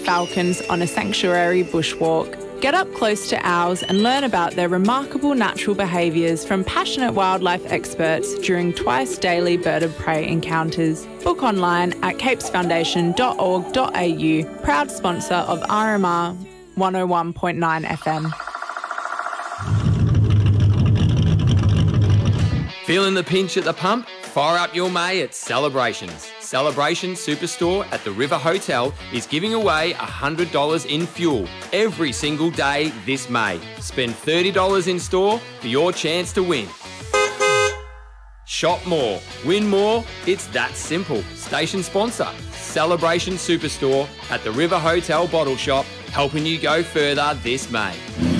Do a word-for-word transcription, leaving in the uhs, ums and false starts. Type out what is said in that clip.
falcons on a sanctuary bushwalk. Get up close to owls and learn about their remarkable natural behaviours from passionate wildlife experts during twice daily bird of prey encounters. Book online at capes foundation dot org dot a u, proud sponsor of R M R one oh one point nine F M. Feeling the pinch at the pump? Fire up your May at Celebrations. Celebration Superstore at the River Hotel is giving away one hundred dollars in fuel every single day this May. Spend thirty dollars in store for your chance to win. Shop more, win more, it's that simple. Station sponsor, Celebration Superstore at the River Hotel Bottle Shop, helping you go further this May.